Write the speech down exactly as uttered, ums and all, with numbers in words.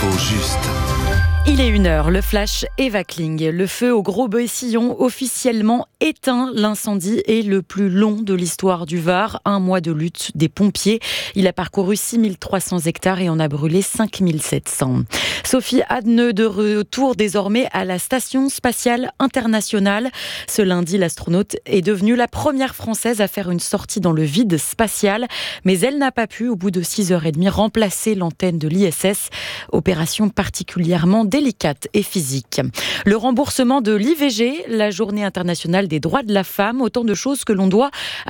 L'info juste. Il est une heure, le flash Eva Kling. Le feu au Gros-Bœillissillon officiellement éteint. L'incendie est le plus long de l'histoire du Var. Un mois de lutte des pompiers. Il a parcouru six mille trois cents hectares et en a brûlé cinq mille sept cents. Sophie Adneux de retour désormais à la Station spatiale internationale. Ce lundi, l'astronaute est devenue la première Française à faire une sortie dans le vide spatial. Mais elle n'a pas pu, au bout de six heures trente, remplacer l'antenne de l'I S S. Opération particulièrement délicate et physique. Le remboursement de l'I V G, la journée internationale des droits de la femme, autant de choses que l'on doit